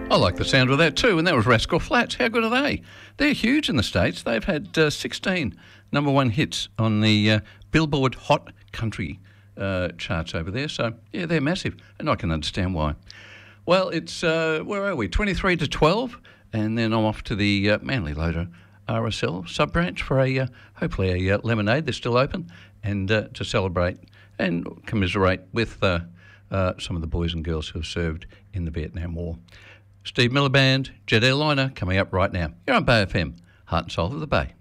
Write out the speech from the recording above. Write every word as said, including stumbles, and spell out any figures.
I like the sound of that too, and that was Rascal Flatts. How good are they? They're huge in the States. They've had uh, sixteen number one hits on the uh, Billboard Hot Country uh, charts over there. So, yeah, they're massive, and I can understand why. Well, it's, uh, where are we, twenty-three to twelve, and then I'm off to the uh, Manly Loader R S L sub-branch for a, uh, hopefully a uh, lemonade. They're still open, and uh, to celebrate and commiserate with uh, uh, some of the boys and girls who have served in the Vietnam War. Steve Miller Band, Jet Airliner, coming up right now. You're on Bay F M, heart and soul of the Bay.